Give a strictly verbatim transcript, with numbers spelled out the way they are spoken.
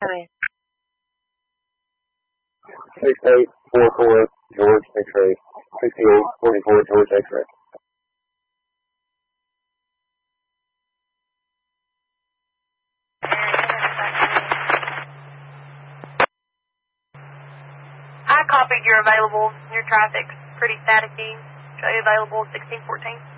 Hi. sixty-eight forty-four, George, X-ray. sixty-eight forty-four, George, X-ray. I copied you're available. Your traffic's pretty staticky. Show you available sixteen fourteen.